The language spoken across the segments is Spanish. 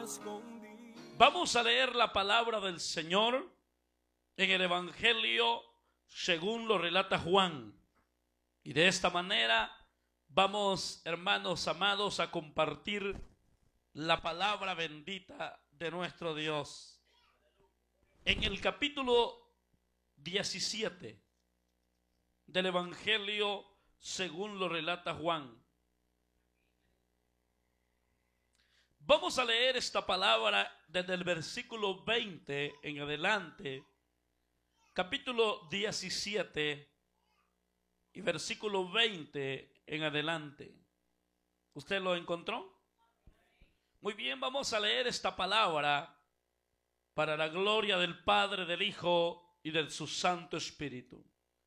Vamos a leer la palabra del Señor en el Evangelio según lo relata Juan. Y de esta manera vamos, hermanos amados, a compartir la palabra bendita de nuestro Dios. En el capítulo 17 del Evangelio según lo relata Juan, vamos a leer esta palabra desde el versículo 20 en adelante. Capítulo 17 y versículo 20 en adelante. ¿Usted lo encontró? Muy bien, vamos a leer esta palabra para la gloria del Padre, del Hijo y del su Santo Espíritu.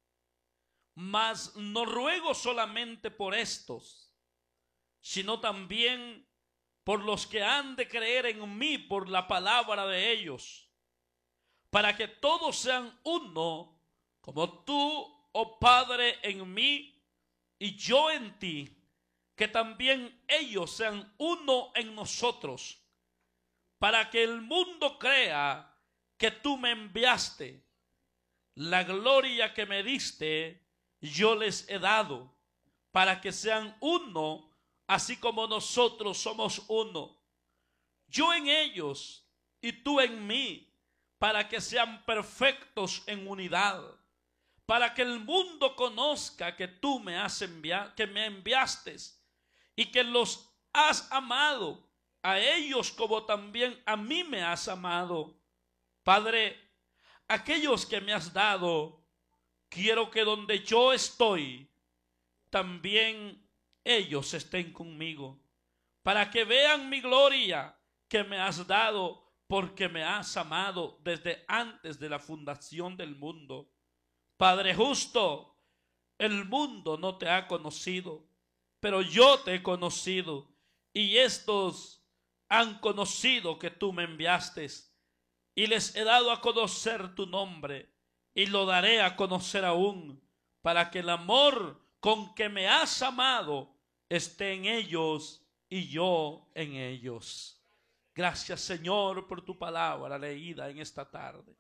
Mas no ruego solamente por estos, sino también por los que han de creer en mí por la palabra de ellos, para que todos sean uno, como tú, oh Padre, en mí y yo en ti, que también ellos sean uno en nosotros, para que el mundo crea que tú me enviaste. La gloria que me diste yo les he dado, para que sean uno, así como nosotros somos uno. Yo en ellos y tú en mí, para que sean perfectos en unidad, para que el mundo conozca que tú me has enviado, que me enviaste, y que los has amado a ellos como también a mí me has amado. Padre, aquellos que me has dado, quiero que donde yo estoy, también ellos estén conmigo, para que vean mi gloria que me has dado, porque me has amado desde antes de la fundación del mundo. Padre justo, el mundo no te ha conocido, pero yo te he conocido, y estos han conocido que tú me enviaste, y les he dado a conocer tu nombre, y lo daré a conocer aún, para que el amor con que me has amado esté en ellos y yo en ellos. Gracias, Señor, por tu palabra leída en esta tarde.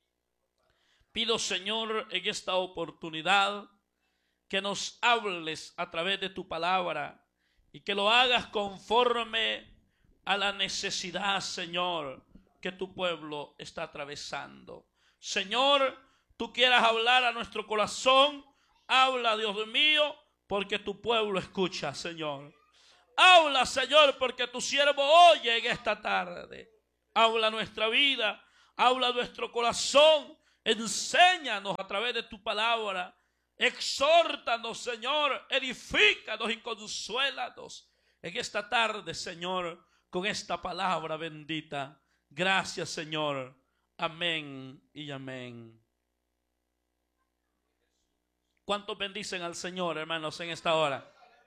Pido, Señor, en esta oportunidad que nos hables a través de tu palabra y que lo hagas conforme a la necesidad, Señor, que tu pueblo está atravesando. Señor, tú quieras hablar a nuestro corazón, habla, Dios mío, porque tu pueblo escucha, Señor. Habla, Señor, porque tu siervo oye en esta tarde. Habla nuestra vida, habla nuestro corazón, enséñanos a través de tu palabra. Exhórtanos, Señor, edifícanos y consuélanos en esta tarde, Señor, con esta palabra bendita. Gracias, Señor. Amén y amén. ¿Cuántos bendicen al Señor, hermanos, en esta hora?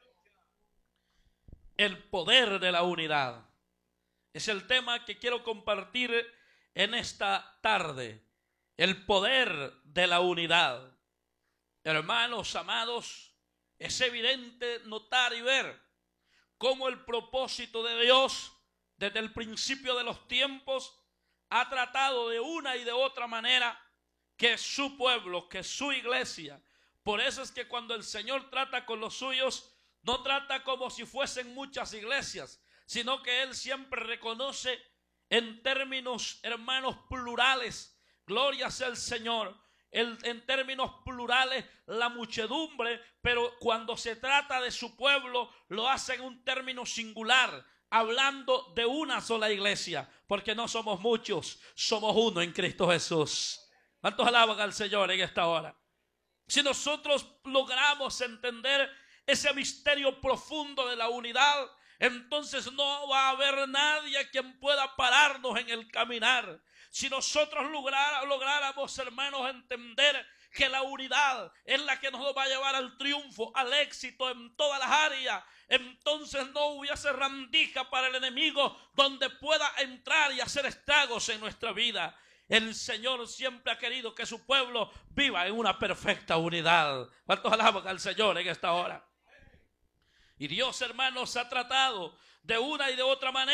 El poder de la unidad es el tema que quiero compartir en esta tarde. El poder de la unidad. Hermanos amados, es evidente notar y ver cómo el propósito de Dios desde el principio de los tiempos ha tratado de una y de otra manera que su pueblo, que su iglesia. Por eso es que cuando el Señor trata con los suyos, no trata como si fuesen muchas iglesias, sino que Él siempre reconoce en términos, hermanos, plurales. Gloria sea el Señor. En términos plurales, la muchedumbre, pero cuando se trata de su pueblo, lo hace en un término singular, hablando de una sola iglesia, porque no somos muchos, somos uno en Cristo Jesús. ¿Cuántos alaban al Señor en esta hora? Si nosotros logramos entender ese misterio profundo de la unidad, entonces no va a haber nadie quien pueda pararnos en el caminar. Si nosotros lográramos, hermanos, entender que la unidad es la que nos va a llevar al triunfo, al éxito en todas las áreas, entonces no hubiese rendija para el enemigo donde pueda entrar y hacer estragos en nuestra vida. El Señor siempre ha querido que su pueblo viva en una perfecta unidad. ¿Cuántos alaban al Señor en esta hora? Y Dios, hermanos, ha tratado de una y de otra manera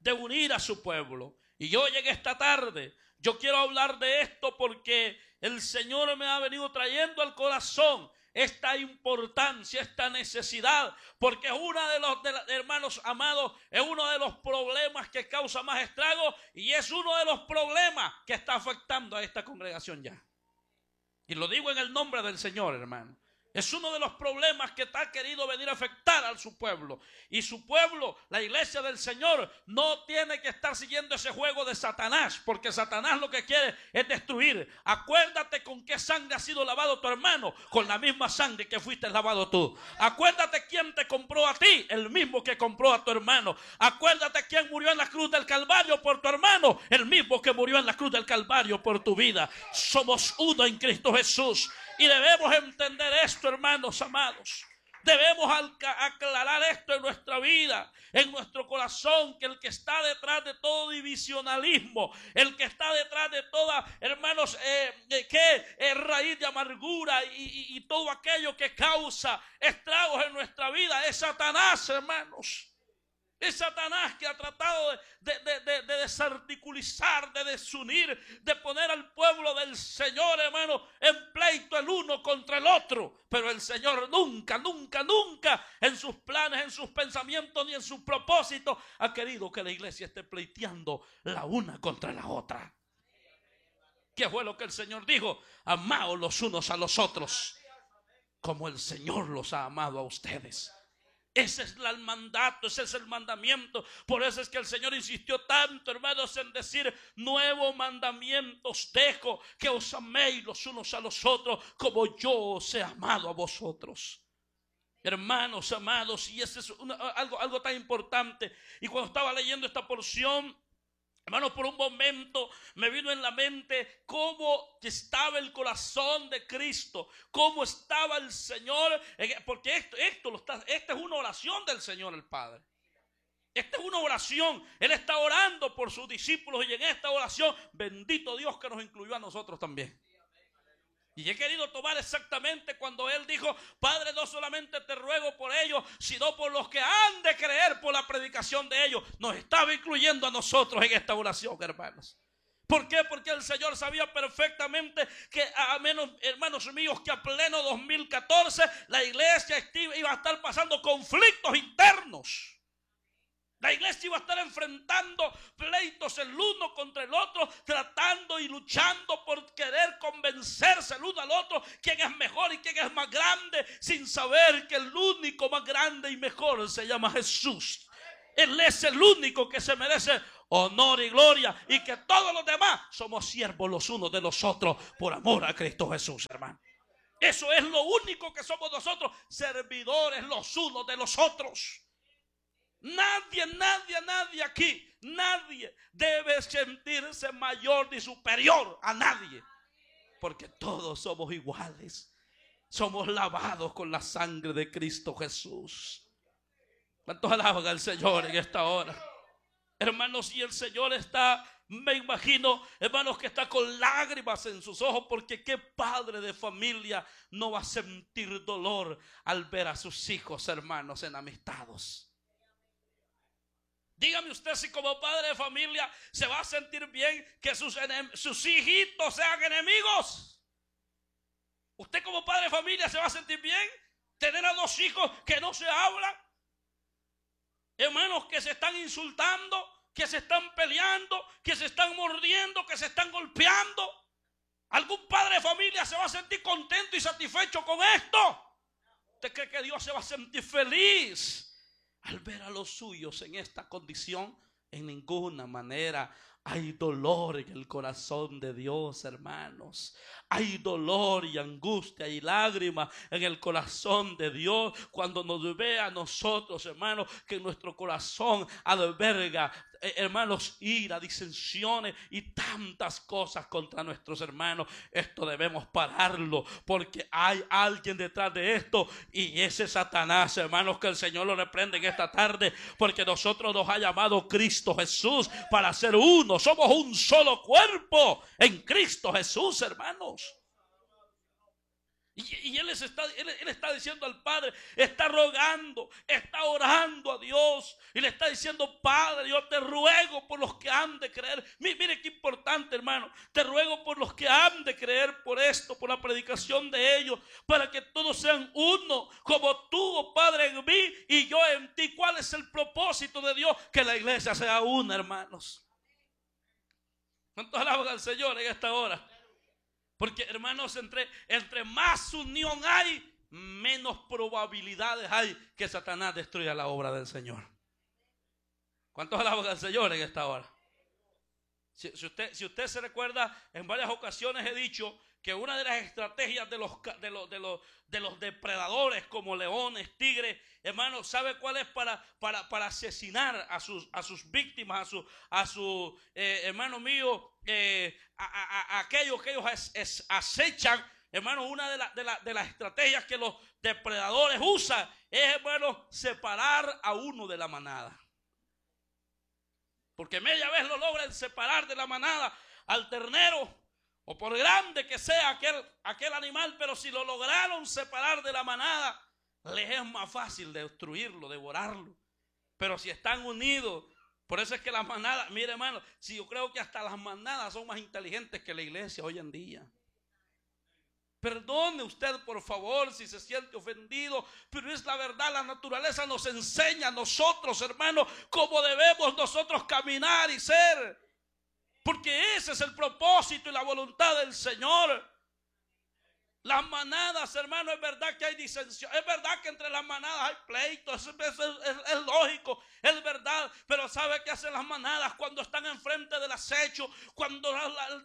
de unir a su pueblo. Y yo llegué esta tarde. Yo quiero hablar de esto porque el Señor me ha venido trayendo al corazón esta importancia, esta necesidad, porque es uno de los hermanos amados, es uno de los problemas que causa más estrago y es uno de los problemas que está afectando a esta congregación ya. Y lo digo en el nombre del Señor, hermano. Es uno de los problemas que está querido venir a afectar a su pueblo. Y su pueblo, la iglesia del Señor, no tiene que estar siguiendo ese juego de Satanás. Porque Satanás lo que quiere es destruir. Acuérdate con qué sangre ha sido lavado tu hermano. Con la misma sangre que fuiste lavado tú. Acuérdate quién te compró a ti. El mismo que compró a tu hermano. Acuérdate quién murió en la cruz del Calvario por tu hermano. El mismo que murió en la cruz del Calvario por tu vida. Somos uno en Cristo Jesús. Y debemos entender esto, hermanos amados. Debemos aclarar esto en nuestra vida, en nuestro corazón, que el que está detrás de todo divisionalismo, el que está detrás de toda, hermanos, raíz de amargura y todo aquello que causa estragos en nuestra vida, es Satanás, hermanos. Es Satanás que ha tratado de desarticulizar, de desunir, de poner al pueblo del Señor, hermano, en pleito el uno contra el otro. Pero el Señor nunca, nunca, nunca en sus planes, en sus pensamientos ni en sus propósitos ha querido que la iglesia esté pleiteando la una contra la otra. ¿Qué fue lo que el Señor dijo? Amaos los unos a los otros como el Señor los ha amado a ustedes. Ese es el mandato, ese es el mandamiento. Por eso es que el Señor insistió tanto, hermanos, en decir: nuevos mandamientos dejo, que os améis los unos a los otros como yo os he amado a vosotros. Hermanos amados, y ese es algo tan importante. Y cuando estaba leyendo esta porción, hermanos, por un momento me vino en la mente cómo estaba el corazón de Cristo, cómo estaba el Señor, porque esta es una oración del Señor el Padre. Esta es una oración. Él está orando por sus discípulos y en esta oración, bendito Dios que nos incluyó a nosotros también. Y he querido tomar exactamente cuando Él dijo: Padre, no solamente te ruego por ellos, sino por los que han de creer por la predicación de ellos. Nos estaba incluyendo a nosotros en esta oración, hermanos. ¿Por qué? Porque el Señor sabía perfectamente que, a menos, hermanos míos, que a pleno 2014 la iglesia iba a estar pasando conflictos internos. La iglesia iba a estar enfrentando pleitos el uno contra el otro, tratando y luchando por querer convencerse el uno al otro quién es mejor y quién es más grande, sin saber que el único más grande y mejor se llama Jesús. Él es el único que se merece honor y gloria, y que todos los demás somos siervos los unos de los otros por amor a Cristo Jesús, hermano. Eso es lo único que somos nosotros, servidores los unos de los otros. Nadie aquí, nadie debe sentirse mayor ni superior a nadie, porque todos somos iguales. Somos lavados con la sangre de Cristo Jesús. ¿Cuántos alaban al Señor en esta hora? Hermanos, y el Señor está, me imagino, hermanos, que está con lágrimas en sus ojos, porque qué padre de familia no va a sentir dolor al ver a sus hijos, hermanos, enamistados. Dígame usted si como padre de familia se va a sentir bien que sus hijitos sean enemigos. ¿Usted como padre de familia se va a sentir bien tener a dos hijos que no se hablan? Hermanos, que se están insultando, que se están peleando, que se están mordiendo, que se están golpeando. ¿Algún padre de familia se va a sentir contento y satisfecho con esto? ¿Usted cree que Dios se va a sentir feliz al ver a los suyos en esta condición? En ninguna manera. Hay dolor en el corazón de Dios, hermanos. Hay dolor y angustia y lágrimas en el corazón de Dios cuando nos ve a nosotros, hermanos, que nuestro corazón alberga, hermanos, ira, disensiones y tantas cosas contra nuestros hermanos. Esto debemos pararlo, porque hay alguien detrás de esto, y ese Satanás, hermanos, que el Señor lo reprende en esta tarde, porque nosotros nos ha llamado Cristo Jesús para ser uno. Somos un solo cuerpo en Cristo Jesús, hermanos. Y él está diciendo al Padre, está rogando, está orando a Dios y le está diciendo: Padre, yo te ruego por los que han de creer. Mire qué importante, hermano. Te ruego por los que han de creer por esto, por la predicación de ellos, para que todos sean uno, como tú, oh Padre, en mí y yo en ti. ¿Cuál es el propósito de Dios? Que la iglesia sea una, hermanos. ¿Cuántos alaban al Señor en esta hora? Porque, hermanos, entre más unión hay, menos probabilidades hay que Satanás destruya la obra del Señor. ¿Cuántos alaban al Señor en esta hora? Si usted se recuerda, en varias ocasiones he dicho que una de las estrategias de los depredadores como leones, tigres, hermanos, ¿sabe cuál es para asesinar a sus víctimas, a su hermano mío, a aquellos que ellos acechan? Hermano, una de las estrategias que los depredadores usan es, hermano, separar a uno de la manada. Porque media vez lo logran separar de la manada al ternero, o por grande que sea aquel animal, pero si lo lograron separar de la manada, les es más fácil destruirlo, devorarlo. Pero si están unidos, por eso es que las manadas, mire, hermano, si yo creo que hasta las manadas son más inteligentes que la iglesia hoy en día. Perdone usted, por favor, si se siente ofendido, pero es la verdad. La naturaleza nos enseña a nosotros, hermanos, cómo debemos nosotros caminar y ser. Porque ese es el propósito y la voluntad del Señor. Las manadas, hermano, es verdad que hay disensión, es verdad que entre las manadas hay pleitos, es lógico, es verdad, pero ¿sabe qué hacen las manadas cuando están enfrente del acecho? Cuando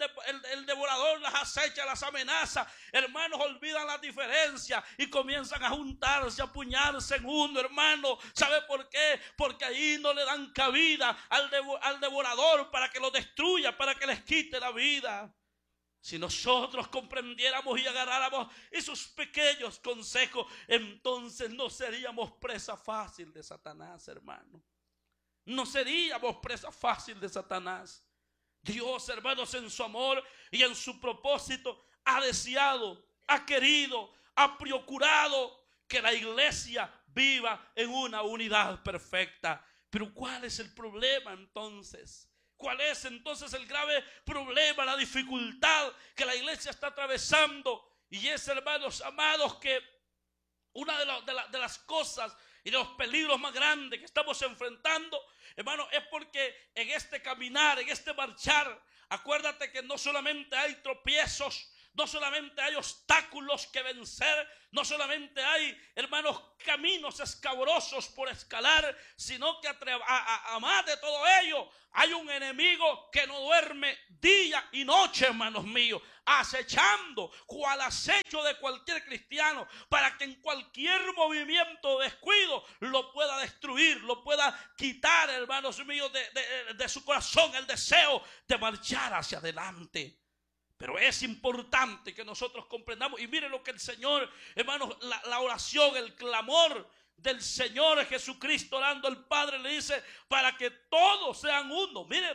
el devorador las acecha, las amenaza, hermanos, olvidan la diferencia y comienzan a juntarse, a apuñarse en uno, hermano. ¿Sabe por qué? Porque ahí no le dan cabida al devorador para que lo destruya, para que les quite la vida. Si nosotros comprendiéramos y agarráramos esos pequeños consejos, entonces no seríamos presa fácil de Satanás, hermano. No seríamos presa fácil de Satanás. Dios, hermanos, en su amor y en su propósito, ha deseado, ha querido, ha procurado que la iglesia viva en una unidad perfecta. Pero ¿cuál es el problema entonces? ¿Cuál es entonces el grave problema, la dificultad que la iglesia está atravesando? Y es, hermanos amados, que una de las cosas y de los peligros más grandes que estamos enfrentando, hermano, es porque en este caminar, en este marchar, acuérdate que no solamente hay tropiezos, no solamente hay obstáculos que vencer, no solamente hay, hermanos, caminos escabrosos por escalar, sino que a más de todo ello, hay un enemigo que no duerme día y noche, hermanos míos, acechando, cual acecho de cualquier cristiano, para que en cualquier movimiento o descuido lo pueda destruir, lo pueda quitar, hermanos míos, de su corazón el deseo de marchar hacia adelante. Pero es importante que nosotros comprendamos. Y miren lo que el Señor, hermanos, la oración, el clamor del Señor Jesucristo orando al Padre, le dice: para que todos sean uno. Mire,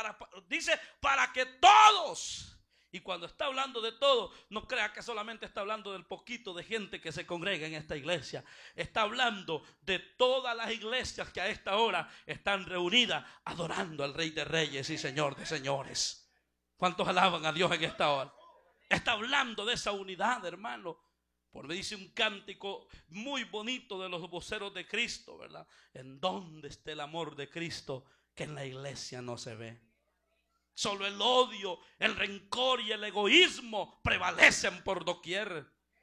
dice: para que todos. Y cuando está hablando de todo, no crea que solamente está hablando del poquito de gente que se congrega en esta iglesia. Está hablando de todas las iglesias que a esta hora están reunidas adorando al Rey de Reyes y Señor de Señores. ¿Cuántos alaban a Dios en esta hora? Está hablando de esa unidad, hermano. Porque dice un cántico muy bonito de los voceros de Cristo, ¿verdad? ¿En dónde está el amor de Cristo que en la iglesia no se ve? Solo el odio, el rencor y el egoísmo prevalecen por doquier.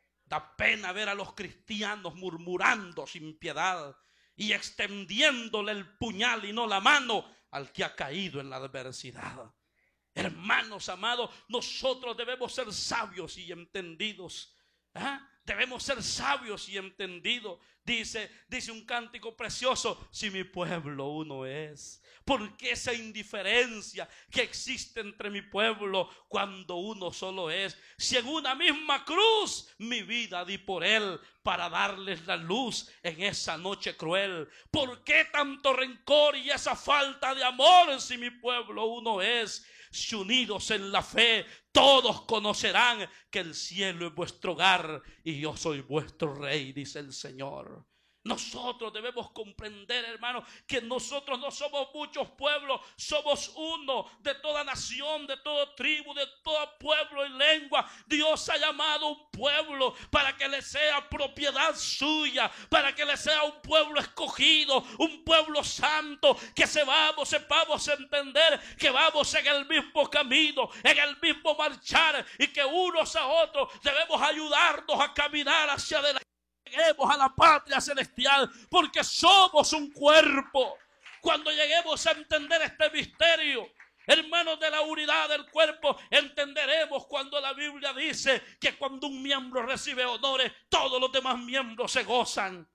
Da pena ver a los cristianos murmurando sin piedad y extendiéndole el puñal y no la mano al que ha caído en la adversidad. Hermanos amados, nosotros debemos ser sabios y entendidos. Debemos ser sabios y entendidos. Dice un cántico precioso: si mi pueblo uno es. ¿Por qué esa indiferencia que existe entre mi pueblo cuando uno solo es? Si en una misma cruz mi vida di por él para darles la luz en esa noche cruel. ¿Por qué tanto rencor y esa falta de amor si mi pueblo uno es? Si unidos en la fe todos conocerán que el cielo es vuestro hogar y yo soy vuestro rey, dice el Señor. Nosotros debemos comprender, hermanos, que nosotros no somos muchos pueblos, somos uno, de toda nación, de toda tribu, de todo pueblo y lengua. Dios ha llamado un pueblo para que le sea propiedad suya, para que le sea un pueblo escogido, un pueblo santo, que sepamos entender que vamos en el mismo camino, en el mismo marchar, y que unos a otros debemos ayudarnos a caminar hacia adelante. Lleguemos a la patria celestial, porque somos un cuerpo. Cuando lleguemos a entender este misterio, hermanos, de la unidad del cuerpo, entenderemos cuando la Biblia dice que cuando un miembro recibe honores, todos los demás miembros se gozan.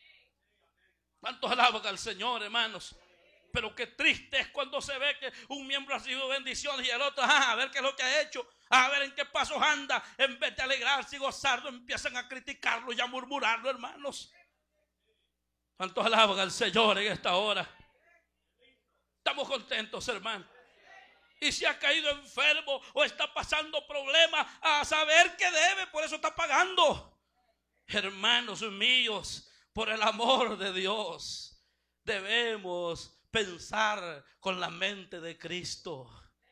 ¿Cuántos alaban al Señor, hermanos? Pero qué triste es cuando se ve que un miembro ha recibido bendiciones y el otro, a ver qué es lo que ha hecho, a ver en qué pasos anda. En vez de alegrarse y gozarlo, empiezan a criticarlo y a murmurarlo, hermanos. ¿Cuántos alaban al Señor en esta hora? Estamos contentos, hermanos. Y si ha caído enfermo o está pasando problemas, a saber qué debe, por eso está pagando. Hermanos míos, por el amor de Dios, debemos pensar con la mente de Cristo.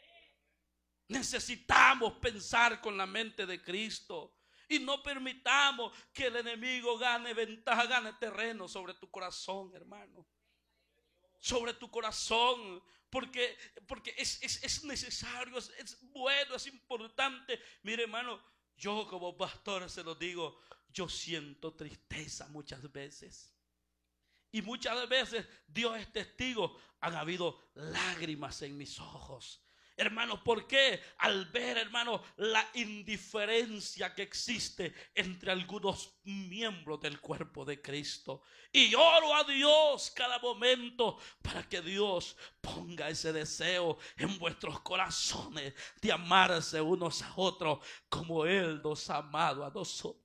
Necesitamos pensar con la mente de Cristo. Y no permitamos que el enemigo gane ventaja, gane terreno sobre tu corazón, hermano. Sobre tu corazón. Porque es necesario, es bueno, es importante. Mire, hermano, yo como pastor se lo digo, yo siento tristeza muchas veces. Y muchas veces, Dios es testigo, han habido lágrimas en mis ojos. Hermanos, ¿por qué? Al ver, hermanos, la indiferencia que existe entre algunos miembros del cuerpo de Cristo. Y oro a Dios cada momento para que Dios ponga ese deseo en vuestros corazones de amarse unos a otros como Él nos ha amado a nosotros.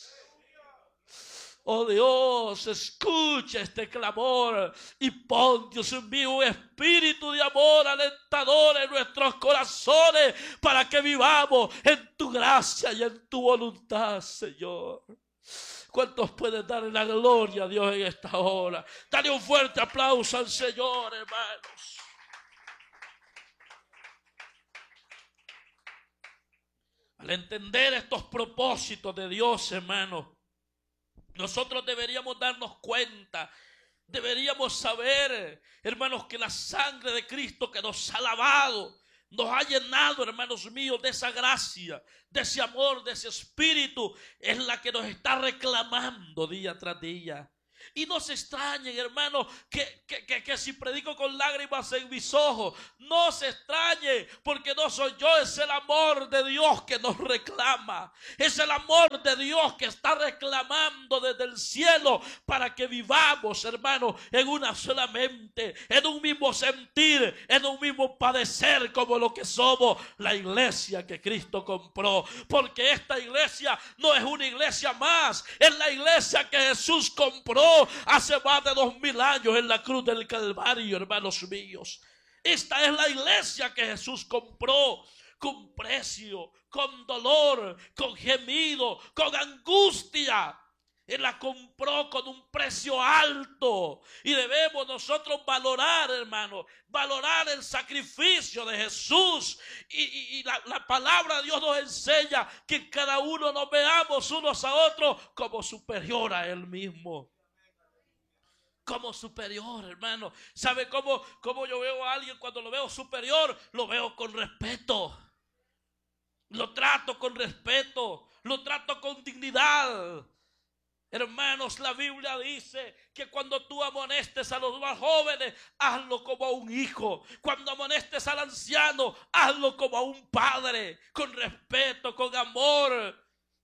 Oh Dios, escucha este clamor y pon, Dios mío, un espíritu de amor alentador en nuestros corazones para que vivamos en tu gracia y en tu voluntad, Señor. ¿Cuántos pueden darle la gloria a Dios en esta hora? Dale un fuerte aplauso al Señor, hermanos. Al entender estos propósitos de Dios, hermanos, nosotros deberíamos darnos cuenta, deberíamos saber, hermanos, que la sangre de Cristo que nos ha lavado, nos ha llenado, hermanos míos, de esa gracia, de ese amor, de ese espíritu, es la que nos está reclamando día tras día. Y no se extrañen, hermanos, que si predico con lágrimas en mis ojos, no se extrañen, porque no soy yo, es el amor de Dios que nos reclama. Es el amor de Dios que está reclamando desde el cielo para que vivamos, hermanos, en una sola mente, en un mismo sentir, en un mismo padecer, como lo que somos, la iglesia que Cristo compró. Porque esta iglesia no es una iglesia más, es la iglesia que Jesús compró hace más de 2000 años en la cruz del Calvario, hermanos míos. Esta es la iglesia que Jesús compró con precio, con dolor, con gemido, con angustia. Él la compró con un precio alto y debemos nosotros valorar, hermano, valorar el sacrificio de Jesús. Y la palabra de Dios nos enseña que cada uno nos veamos unos a otros como superior a Él mismo. Como superior, hermano. ¿Sabe cómo yo veo a alguien cuando lo veo superior? Lo veo con respeto. Lo trato con respeto. Lo trato con dignidad. Hermanos, la Biblia dice que cuando tú amonestes a los más jóvenes, hazlo como a un hijo. Cuando amonestes al anciano, hazlo como a un padre. Con respeto, con amor.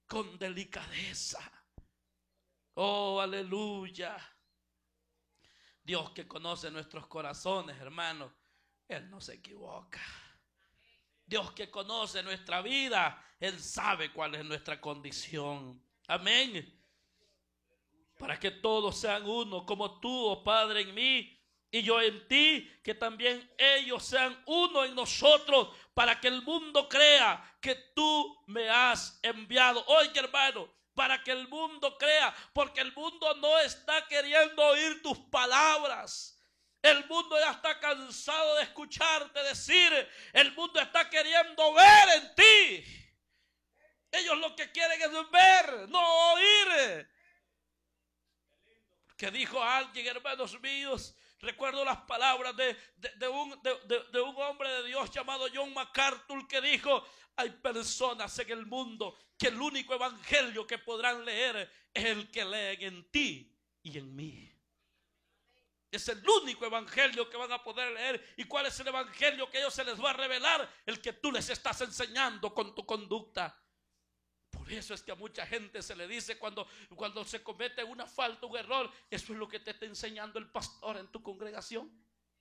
con delicadeza. Oh, aleluya. Dios que conoce nuestros corazones, hermano, Él no se equivoca. Dios que conoce nuestra vida, Él sabe cuál es nuestra condición. Amén. Para que todos sean uno, como tú, oh Padre, en mí y yo en ti, que también ellos sean uno en nosotros, para que el mundo crea que tú me has enviado. Oye, hermano, para que el mundo crea, porque el mundo no está queriendo oír tus palabras. El mundo ya está cansado de escucharte decir. El mundo está queriendo ver en ti. Ellos lo que quieren es ver, no oír. Que dijo alguien, hermanos míos, recuerdo las palabras de un hombre de Dios llamado John MacArthur, que dijo: hay personas en el mundo que el único evangelio que podrán leer es el que leen en ti y en mí. Es el único evangelio que van a poder leer. ¿Y cuál es el evangelio que a ellos se les va a revelar? El que tú les estás enseñando con tu conducta. Por eso es que a mucha gente se le dice cuando se comete una falta, un error: eso es lo que te está enseñando el pastor en tu congregación.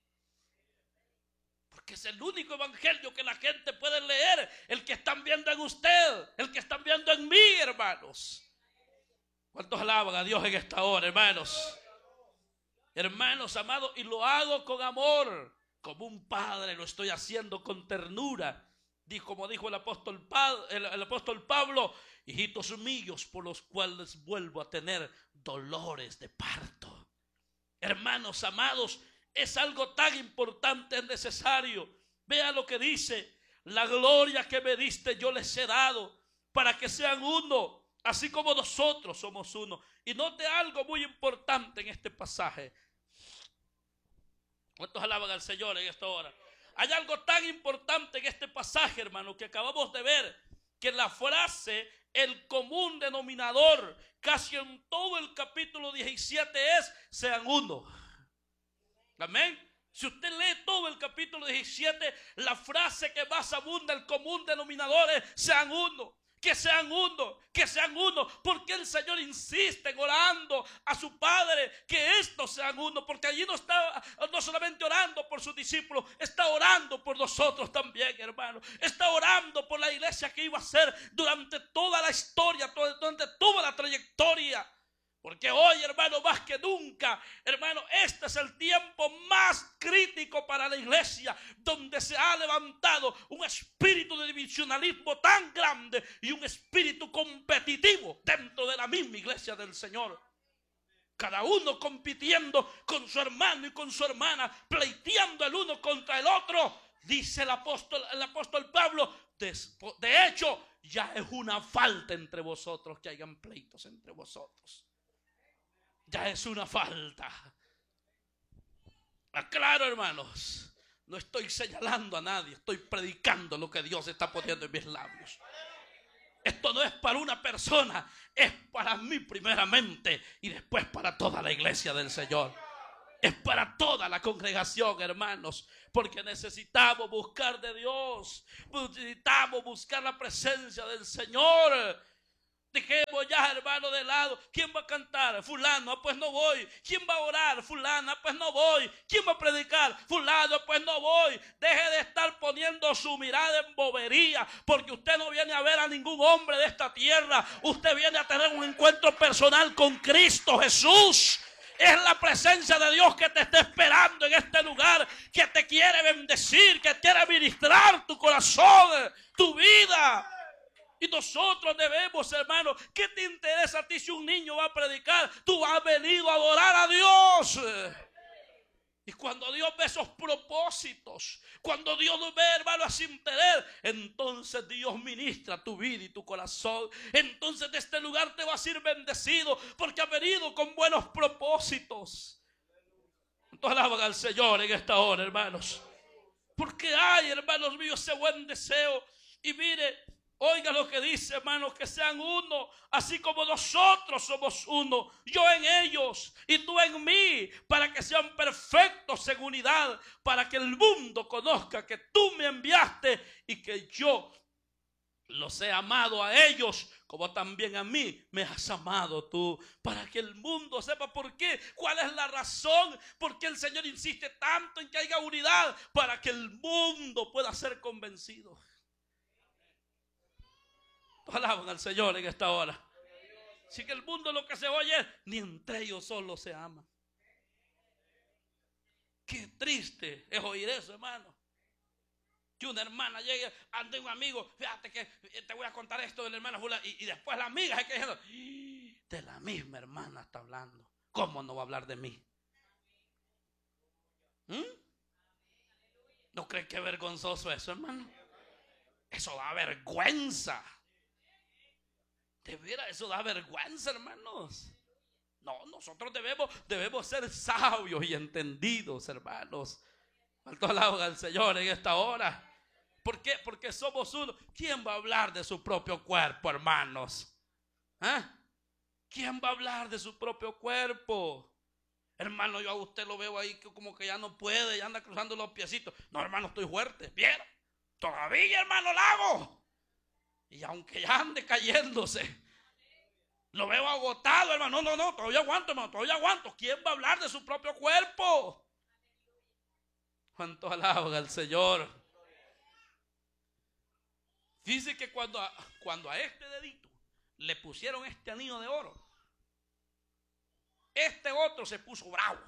Porque es el único evangelio que la gente puede leer, el que están viendo en usted, el que están viendo en mí, hermanos. ¿Cuántos alaban a Dios en esta hora, hermanos? Hermanos amados, y lo hago con amor, como un padre lo estoy haciendo con ternura. Como dijo el apóstol Pablo: hijitos míos, por los cuales vuelvo a tener dolores de parto. Hermanos amados, es algo tan importante, es necesario. Vea lo que dice: la gloria que me diste yo les he dado, para que sean uno, así como nosotros somos uno. Y note algo muy importante en este pasaje. ¿Cuántos alaban al Señor en esta hora? Hay algo tan importante en este pasaje, hermano, que acabamos de ver, que la frase, el común denominador, casi en todo el capítulo 17 es: sean uno. Amén. Si usted lee todo el capítulo 17, la frase que más abunda, el común denominador, es: sean uno. Que sean uno, que sean uno. Porque el Señor insiste en orando a su Padre que estos sean uno. Porque allí no está no solamente orando por sus discípulos, está orando por nosotros también, hermano. Está orando por la iglesia que iba a ser durante toda la historia, durante toda la trayectoria. Porque hoy, hermano, más que nunca, hermano, este es el tiempo más crítico para la iglesia, donde se ha levantado un espíritu de divisionalismo tan grande y un espíritu competitivo dentro de la misma iglesia del Señor. Cada uno compitiendo con su hermano y con su hermana, pleiteando el uno contra el otro. Dice el apóstol Pablo: de hecho, ya es una falta entre vosotros que hayan pleitos entre vosotros. Ya es una falta. Aclaro, hermanos, no estoy señalando a nadie, estoy predicando lo que Dios está poniendo en mis labios. Esto no es para una persona, es para mí primeramente y después para toda la iglesia del Señor. Es para toda la congregación, hermanos, porque necesitamos buscar de Dios, necesitamos buscar la presencia del Señor. Dejemos ya, hermano, de lado. ¿Quién va a cantar? Fulano, pues no voy. ¿Quién va a orar? Fulana, pues no voy. ¿Quién va a predicar? Fulano, pues no voy. Deje de estar poniendo su mirada en bobería, porque usted no viene a ver a ningún hombre de esta tierra. Usted viene a tener un encuentro personal con Cristo Jesús. Es la presencia de Dios que te está esperando en este lugar, que te quiere bendecir, que quiere ministrar tu corazón, tu vida. Y nosotros debemos, hermano, ¿qué te interesa a ti si un niño va a predicar? Tú has venido a adorar a Dios. Y cuando Dios ve esos propósitos, cuando Dios nos ve, hermano, a sin interés, entonces Dios ministra tu vida y tu corazón. Entonces de este lugar te vas a ir bendecido, porque has venido con buenos propósitos. Entonces alaban al Señor en esta hora, hermanos. Porque hay, hermanos míos, ese buen deseo. Y mire, oiga lo que dice, hermanos: que sean uno, así como nosotros somos uno, yo en ellos y tú en mí, para que sean perfectos en unidad, para que el mundo conozca que tú me enviaste y que yo los he amado a ellos, como también a mí me has amado tú. Para que el mundo sepa por qué, cuál es la razón, por qué el Señor insiste tanto en que haya unidad, para que el mundo pueda ser convencido. Alaban al Señor en esta hora. Si que el mundo lo que se oye es, ni entre ellos solo se aman. Qué triste es oír eso, hermano. Que una hermana llegue ante un amigo, fíjate que te voy a contar esto de la hermana fulana, y después la amiga se queda diciendo, de la misma hermana está hablando. ¿Cómo no va a hablar de mí? ¿No creen que es vergonzoso eso, hermano? Eso da vergüenza. De veras, eso da vergüenza, hermanos. No, nosotros debemos ser sabios y entendidos, hermanos. Alto alabo al Señor en esta hora. ¿Por qué? Porque somos uno. ¿Quién va a hablar de su propio cuerpo, hermanos? ¿Quién va a hablar de su propio cuerpo? Hermano, yo a usted lo veo ahí que como que ya no puede, ya anda cruzando los piecitos. No, hermano, estoy fuerte. ¿Vieron? Todavía, hermano, lo hago. Y aunque ya ande cayéndose, lo veo agotado, hermano. No, todavía aguanto, hermano, todavía aguanto. ¿Quién va a hablar de su propio cuerpo? ¿Cuánto alaban al Señor? Dice que cuando a este dedito le pusieron este anillo de oro, este otro se puso bravo.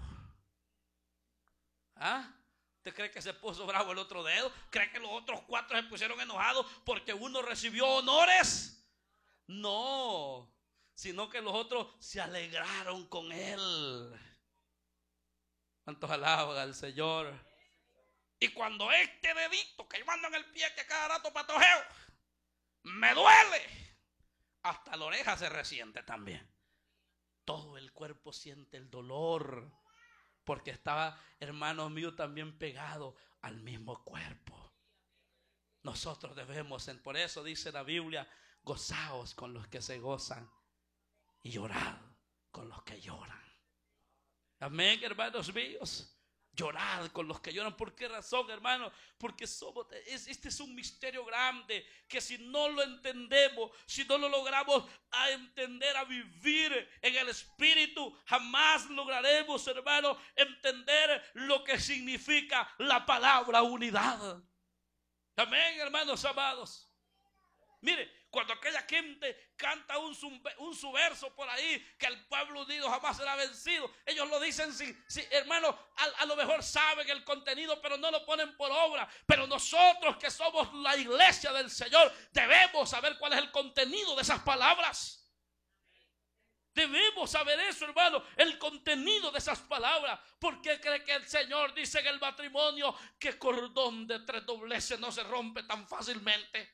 ¿Usted cree que se puso bravo el otro dedo? ¿Cree que los otros 4 se pusieron enojados porque uno recibió honores? No, sino que los otros se alegraron con él. ¿Cuántos alaban al Señor? Y cuando este dedito que yo ando en el pie que cada rato patojeo, me duele, hasta la oreja se resiente también. Todo el cuerpo siente el dolor, porque estaba, hermanos míos, también pegado al mismo cuerpo. Nosotros debemos, por eso dice la Biblia, gozaos con los que se gozan y llorad con los que lloran. Amén, hermanos míos. Llorad con los que lloran. ¿Por qué razón, hermano? Porque este es un misterio grande que si no lo entendemos, si no lo logramos a entender, a vivir en el Espíritu, jamás lograremos, hermano, entender lo que significa la palabra unidad. Amén, hermanos amados. Mire, cuando aquella gente canta un subverso por ahí, que el pueblo unido jamás será vencido, ellos lo dicen hermano, a lo mejor saben el contenido, pero no lo ponen por obra. Pero nosotros que somos la iglesia del Señor, debemos saber cuál es el contenido de esas palabras. Debemos saber eso, hermano, el contenido de esas palabras. ¿Por qué cree que el Señor dice en el matrimonio que cordón de 3 dobleces no se rompe tan fácilmente?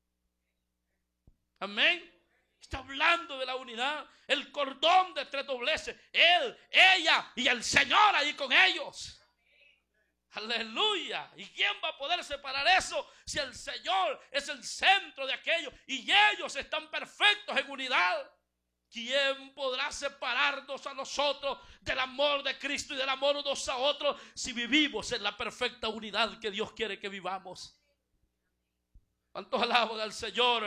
Amén. Está hablando de la unidad. El cordón de 3 dobleces. Él, ella y el Señor ahí con ellos. Aleluya. ¿Y quién va a poder separar eso si el Señor es el centro de aquello y ellos están perfectos en unidad? ¿Quién podrá separarnos a nosotros del amor de Cristo y del amor unos a otros si vivimos en la perfecta unidad que Dios quiere que vivamos? ¿Cuántos alaban al Señor?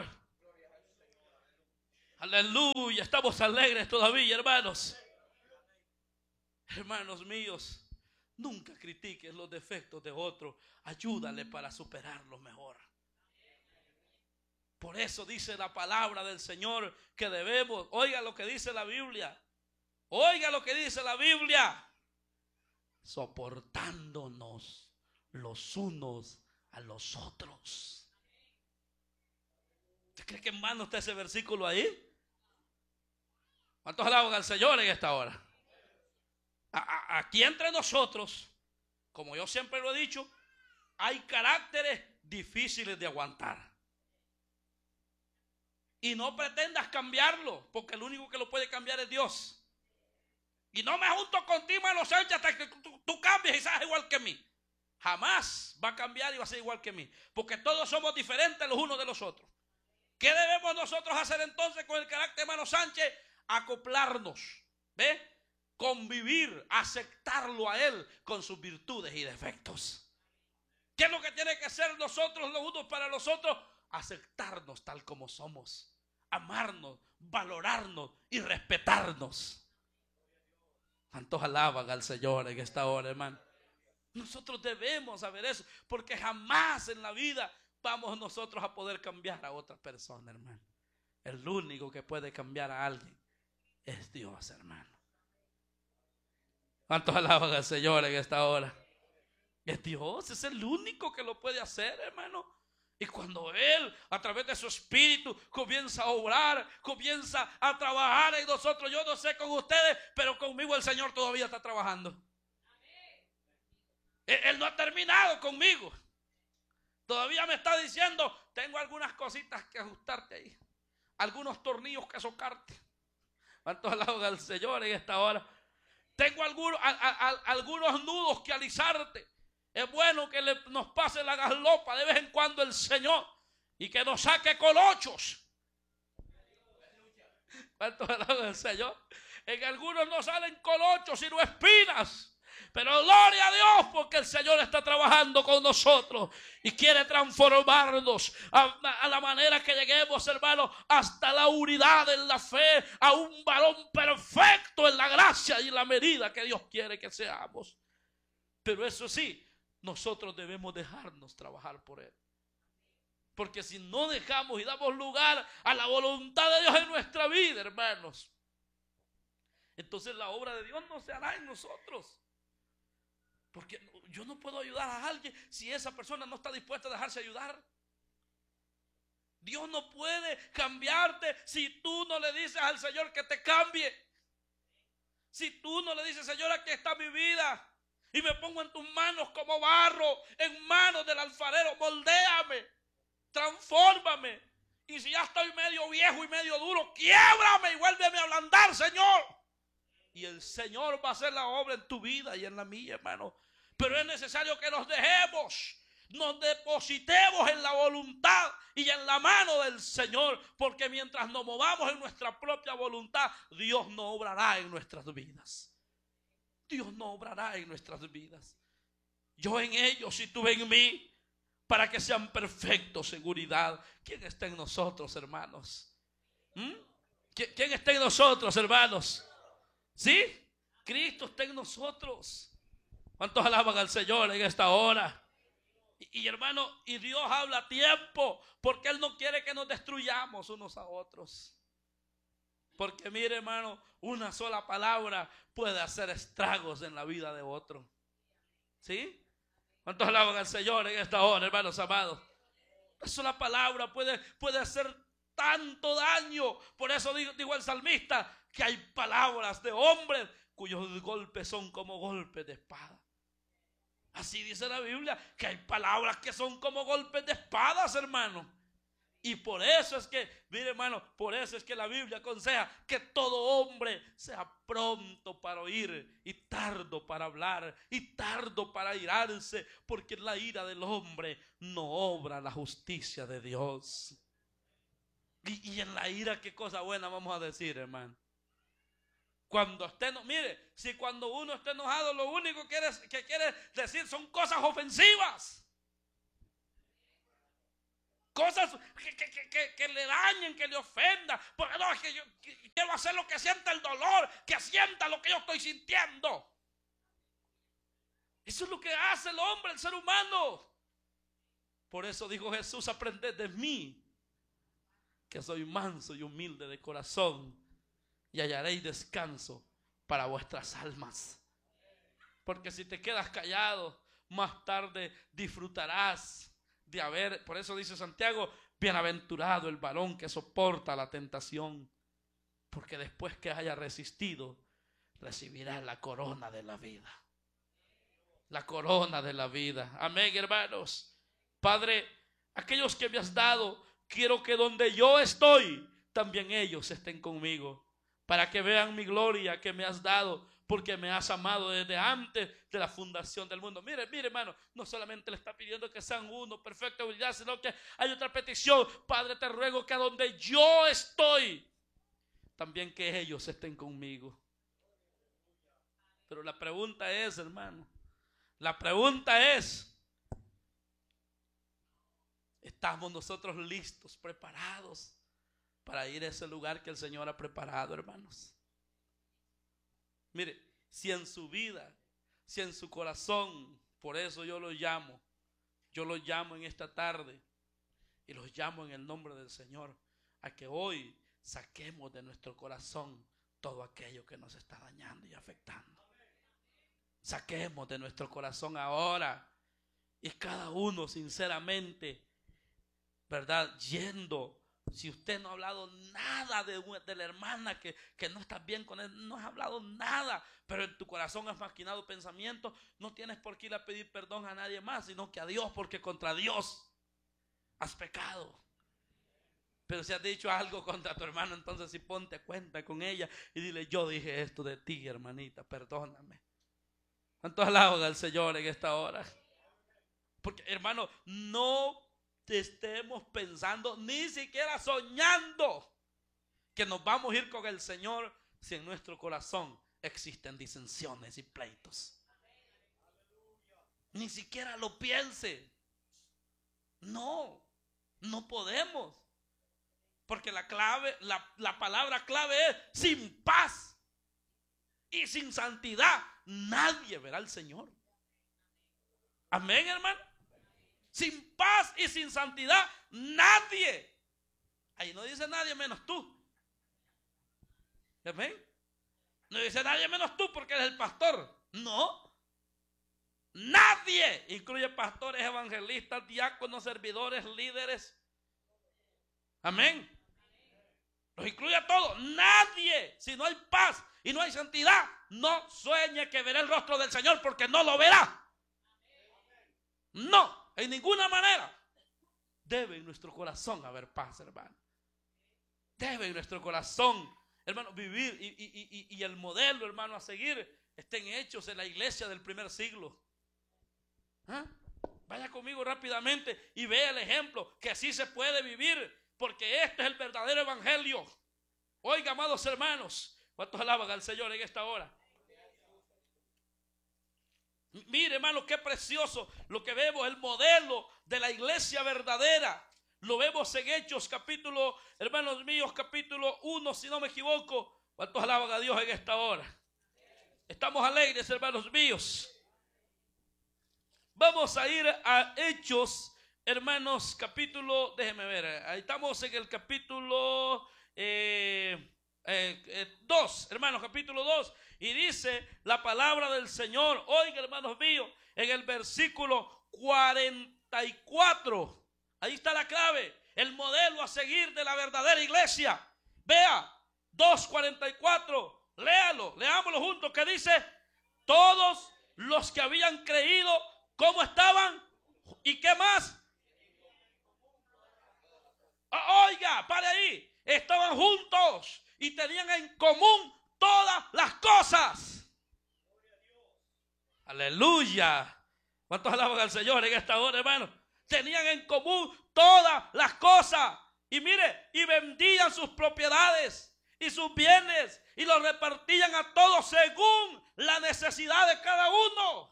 Aleluya, estamos alegres todavía, hermanos. Hermanos míos, nunca critiques los defectos de otro, ayúdale para superarlos mejor. Por eso dice la palabra del Señor que debemos, oiga lo que dice la Biblia, oiga lo que dice la Biblia, soportándonos los unos a los otros. ¿Usted cree que en vano está ese versículo ahí? ¿Cuántos alaban al Señor en esta hora? Aquí entre nosotros, como yo siempre lo he dicho, hay caracteres difíciles de aguantar. Y no pretendas cambiarlo, porque el único que lo puede cambiar es Dios. Y no me junto contigo, Mano Sánchez, hasta que tú cambies y seas igual que mí. Jamás va a cambiar y va a ser igual que mí, porque todos somos diferentes los unos de los otros. ¿Qué debemos nosotros hacer entonces con el carácter de Mano Sánchez? Acoplarnos, ¿ve? Convivir, aceptarlo a él con sus virtudes y defectos. ¿Qué es lo que tiene que ser nosotros los unos para los otros? aceptarnos tal como somos, amarnos, valorarnos y respetarnos. ¿Cuántos alaban al Señor en esta hora, hermano? Nosotros debemos saber eso, porque jamás en la vida vamos nosotros a poder cambiar a otra persona, hermano. El único que puede cambiar a alguien es Dios, hermano. ¿Cuántos alaban al Señor en esta hora? Es Dios, es el único que lo puede hacer, hermano. Y cuando Él, a través de su Espíritu, comienza a obrar, comienza a trabajar en nosotros. Yo no sé con ustedes, pero conmigo el Señor todavía está trabajando. Él no ha terminado conmigo. Todavía me está diciendo, tengo algunas cositas que ajustarte ahí, algunos tornillos que socarte. ¿Cuántos alaban al Señor en esta hora? Tengo algunos nudos que alisarte. Es bueno que nos pase la gaslopa de vez en cuando el Señor y que nos saque colochos. ¿Cuántos alaban al Señor? En algunos no salen colochos sino espinas. Pero gloria a Dios porque el Señor está trabajando con nosotros y quiere transformarnos a la manera que lleguemos, hermano, hasta la unidad en la fe, a un varón perfecto en la gracia y en la medida que Dios quiere que seamos. Pero eso sí, nosotros debemos dejarnos trabajar por Él. Porque si no dejamos y damos lugar a la voluntad de Dios en nuestra vida, hermanos, entonces la obra de Dios no se hará en nosotros. Porque yo no puedo ayudar a alguien si esa persona no está dispuesta a dejarse ayudar. Dios no puede cambiarte si tú no le dices al Señor que te cambie. Si tú no le dices, Señor, aquí está mi vida y me pongo en tus manos como barro, en manos del alfarero, moldéame, transfórmame. Y si ya estoy medio viejo y medio duro, quiébrame y vuélveme a ablandar, Señor. Y el Señor va a hacer la obra en tu vida y en la mía, hermano. Pero es necesario que nos dejemos, nos depositemos en la voluntad y en la mano del Señor. Porque mientras nos movamos en nuestra propia voluntad, Dios no obrará en nuestras vidas. Dios no obrará en nuestras vidas. Yo en ellos y tú en mí, para que sean perfectos, seguridad. ¿Quién está en nosotros, hermanos? ¿Quién está en nosotros, hermanos? ¿Sí? Cristo está en nosotros. ¿Cuántos alaban al Señor en esta hora? Y hermano, y Dios habla a tiempo, porque Él no quiere que nos destruyamos unos a otros. Porque mire, hermano, una sola palabra puede hacer estragos en la vida de otro. ¿Sí? ¿Cuántos alaban al Señor en esta hora, hermanos amados? Una sola palabra puede hacer tanto daño. Por eso dijo el salmista que hay palabras de hombres cuyos golpes son como golpes de espada. Así dice la Biblia, que hay palabras que son como golpes de espadas, hermano. Y por eso es que, mire, hermano, por eso es que la Biblia aconseja que todo hombre sea pronto para oír y tardo para hablar y tardo para irarse, porque en la ira del hombre no obra la justicia de Dios. Y en la ira, ¿qué cosa buena vamos a decir, hermano? Cuando esté, mire, si cuando uno está enojado lo único que quiere decir son cosas ofensivas. Cosas que le dañen, que le ofendan. Porque no, es que yo quiero hacer lo que sienta el dolor, que sienta lo que yo estoy sintiendo. Eso es lo que hace el hombre, el ser humano. Por eso dijo Jesús, aprended de mí, que soy manso y humilde de corazón, y hallaréis descanso para vuestras almas. Porque si te quedas callado, más tarde disfrutarás de haber, por eso dice Santiago, bienaventurado el varón que soporta la tentación, porque después que haya resistido, recibirá la corona de la vida. La corona de la vida. Amén, hermanos. Padre, aquellos que me has dado, quiero que donde yo estoy, también ellos estén conmigo, para que vean mi gloria que me has dado, porque me has amado desde antes de la fundación del mundo. Mire, hermano, no solamente le está pidiendo que sean uno, perfecta unidad, sino que hay otra petición. Padre, te ruego que a donde yo estoy, también que ellos estén conmigo. Pero la pregunta es, hermano, la pregunta es, estamos nosotros listos, preparados para ir a ese lugar que el Señor ha preparado, hermanos. Mire, si en su vida, si en su corazón, por eso yo los llamo en esta tarde y los llamo en el nombre del Señor, a que hoy saquemos de nuestro corazón todo aquello que nos está dañando y afectando. Saquemos de nuestro corazón ahora, y cada uno sinceramente, ¿verdad? Yendo. Si usted no ha hablado nada de la hermana que no está bien con él, no has hablado nada, pero en tu corazón has maquinado pensamientos, no tienes por qué ir a pedir perdón a nadie más, sino que a Dios, porque contra Dios has pecado. Pero si has dicho algo contra tu hermano, entonces sí ponte cuenta con ella y dile: yo dije esto de ti, hermanita, perdóname. ¿Cuántos alabos al Señor en esta hora? Porque, hermano, no estemos pensando, ni siquiera soñando, que nos vamos a ir con el Señor si en nuestro corazón existen disensiones y pleitos. Ni siquiera lo piense. No podemos. Porque la palabra clave es: sin paz y sin santidad nadie verá al Señor. Amén, hermano. Sin paz y sin santidad nadie. Ahí no dice nadie menos tú. Amén. No dice nadie menos tú porque eres el pastor. No. Nadie. Incluye pastores, evangelistas, diáconos, servidores, líderes. Amén. Los incluye a todos. Nadie. Si no hay paz y no hay santidad, no sueñe que verá el rostro del Señor, porque no lo verá. No, en ninguna manera. Debe en nuestro corazón haber paz, hermano. Debe en nuestro corazón, hermano, vivir. Y el modelo, hermano, a seguir está en Hechos, en la iglesia del primer siglo. ¿Ah? Vaya conmigo rápidamente y vea el ejemplo que así se puede vivir, porque este es el verdadero evangelio. Oiga, amados hermanos, ¿cuántos alaban al Señor en esta hora? Mire, hermano, qué precioso lo que vemos, el modelo de la iglesia verdadera. Lo vemos en Hechos capítulo, hermanos míos, capítulo 1, si no me equivoco. ¿Cuántos alaban a Dios en esta hora? Estamos alegres, hermanos míos. Vamos a ir a Hechos, hermanos, capítulo, déjenme ver, ahí estamos en el capítulo 2, hermanos, capítulo 2. Y dice la palabra del Señor, oiga, hermanos míos, en el versículo 44. Ahí está la clave, el modelo a seguir de la verdadera iglesia. Vea, 2:44, léalo, leámoslo juntos, que dice: todos los que habían creído, ¿cómo estaban? ¿Y qué más? Oiga, pare ahí, estaban juntos y tenían en común todas las cosas. Aleluya. ¿Cuántos alaban al Señor en esta hora, hermano? Tenían en común todas las cosas. Y mire, y vendían sus propiedades y sus bienes y los repartían a todos según la necesidad de cada uno.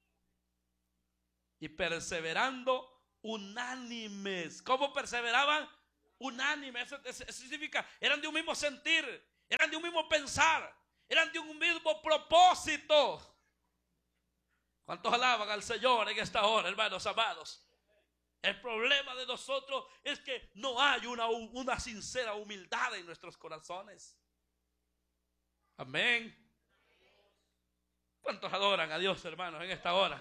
Y perseverando unánimes. ¿Cómo perseveraban? Unánimes. Eso significa, eran de un mismo sentir, eran de un mismo pensar, eran de un mismo propósito. ¿Cuántos alaban al Señor en esta hora, hermanos amados? El problema de nosotros es que no hay una sincera humildad en nuestros corazones. Amén. ¿Cuántos adoran a Dios, hermanos, en esta hora?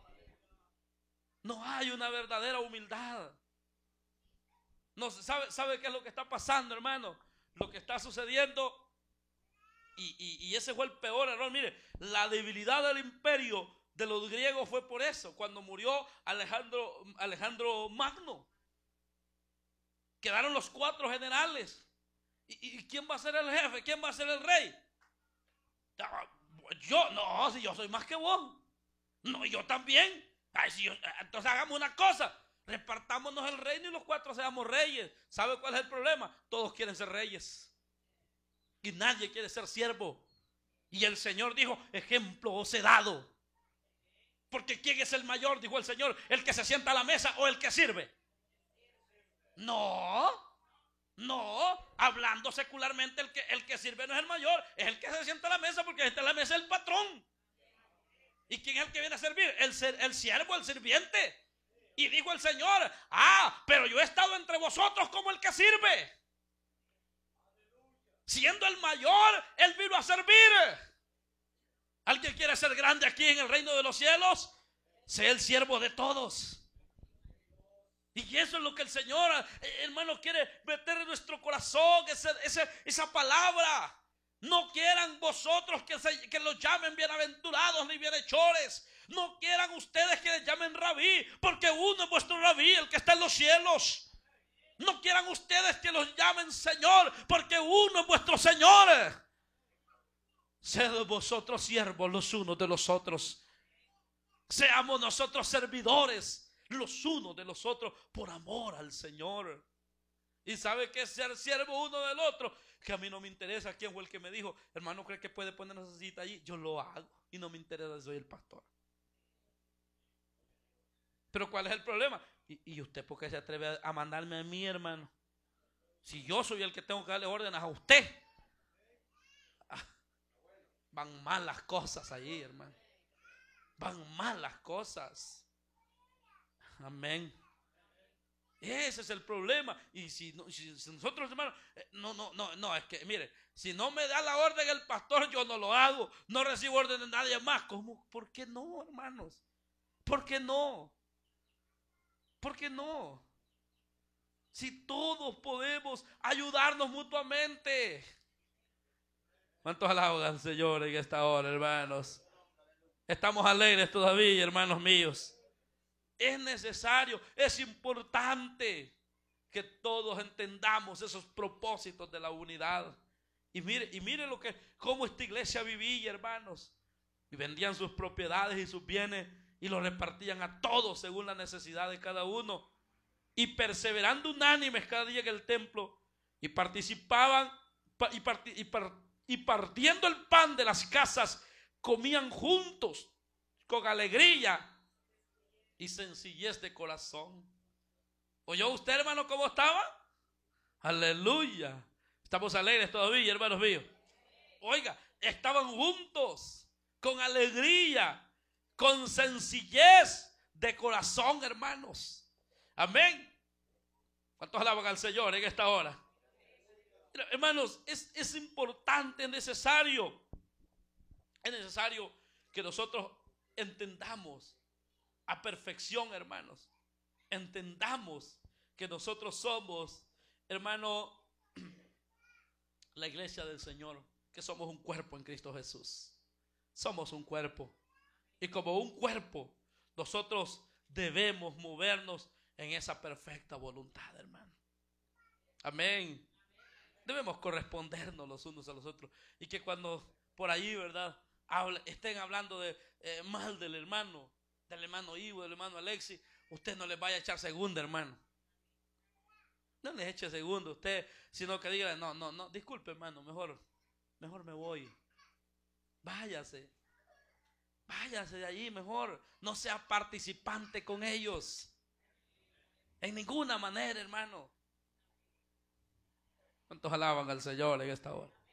No hay una verdadera humildad. No sabe qué es lo que está pasando, hermano. Lo que está sucediendo. Y ese fue el peor error. Mire, la debilidad del imperio de los griegos fue por eso. Cuando murió Alejandro Magno, quedaron los 4 generales. ¿Y quién va a ser el jefe? ¿Quién va a ser el rey? Yo, no, si yo soy más que vos. No, yo también. Ay, entonces hagamos una cosa, repartámonos el reino y los 4 seamos reyes. ¿Sabe cuál es el problema? Todos quieren ser reyes y nadie quiere ser siervo. Y el Señor dijo: ejemplo os he dado. Porque ¿quién es el mayor? Dijo el Señor: ¿el que se sienta a la mesa o el que sirve? No, no, hablando secularmente, el que sirve no es el mayor, es el que se sienta a la mesa, porque está en la mesa el patrón. ¿Y quién es el que viene a servir? El siervo, el sirviente. Y dijo el Señor: pero yo he estado entre vosotros como el que sirve. Siendo el mayor, Él vino a servir. ¿Alguien quiere ser grande aquí en el reino de los cielos? Sea el siervo de todos. Y eso es lo que el Señor, hermano, quiere meter en nuestro corazón, esa palabra. No quieran vosotros que los llamen bienaventurados ni bienhechores. No quieran ustedes que les llamen rabí, porque uno es vuestro rabí, el que está en los cielos. No quieran ustedes que los llamen Señor, porque uno es vuestro Señor. Sed vosotros siervos los unos de los otros. Seamos nosotros servidores los unos de los otros por amor al Señor. ¿Y sabe qué es ser siervo uno del otro? Que a mí no me interesa quién fue el que me dijo: hermano, ¿cree que puede poner esa cita allí? Yo lo hago y no me interesa si soy el pastor. Pero ¿cuál es el problema? ¿Y usted por qué se atreve a mandarme a mí, hermano? Si yo soy el que tengo que darle órdenes a usted. Van mal las cosas allí, hermano. Van mal las cosas. Amén. Ese es el problema. Y si nosotros, hermanos, no, es que, mire, si no me da la orden el pastor, yo no lo hago. No recibo orden de nadie más. ¿Cómo? ¿Por qué no, hermanos? ¿Por qué no? ¿Por qué no? Si todos podemos ayudarnos mutuamente. ¿Cuántos alaban al Señor en esta hora, hermanos? Estamos alegres todavía, hermanos míos. Es necesario, es importante que todos entendamos esos propósitos de la unidad. Y mire cómo esta iglesia vivía, hermanos. Y vendían sus propiedades y sus bienes y los repartían a todos según la necesidad de cada uno. Y perseverando unánimes cada día en el templo, y participaban y partiendo el pan de las casas, comían juntos con alegría y sencillez de corazón. ¿Oyó usted, hermano, cómo estaba? Aleluya. Estamos alegres todavía, hermanos míos. Oiga, estaban juntos con alegría, con sencillez de corazón, hermanos. Amén. ¿Cuántos alaban al Señor en esta hora? Mira, hermanos, es importante, es necesario que nosotros entendamos a perfección, hermanos. Entendamos que nosotros somos, hermano, la iglesia del Señor, que somos un cuerpo en Cristo Jesús. Somos un cuerpo. Y como un cuerpo, nosotros debemos movernos en esa perfecta voluntad, hermano. Amén. Debemos correspondernos los unos a los otros. Y que cuando por ahí, ¿verdad?, estén hablando mal del hermano Ivo, del hermano Alexis, usted no les vaya a echar segunda, hermano. No les eche segunda usted, sino que diga: no, disculpe, hermano, mejor me voy. Váyase de allí, mejor. No sea participante con ellos. En ninguna manera, hermano. ¿Cuántos alaban al Señor en esta hora?